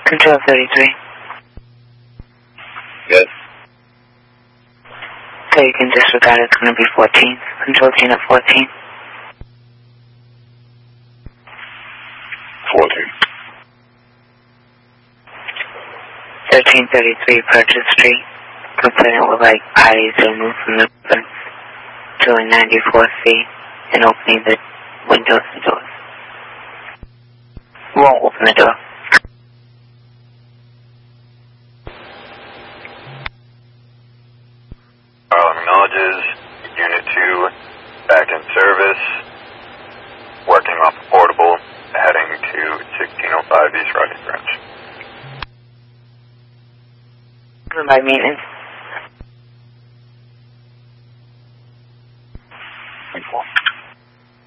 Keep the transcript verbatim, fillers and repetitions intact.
Control thirty-three. Yes. Okay, you can disregard. It's going to be fourteen. Control unit fourteen. fourteen. thirteen thirty-three Purchase Street. Complainant would like bodies removed from the fence, doing ninety-four feet, and opening the windows and doors. We won't open the door. Carl acknowledges Unit two back in service, working off portable, heading to sixteen oh five East Rocky Branch. By maintenance.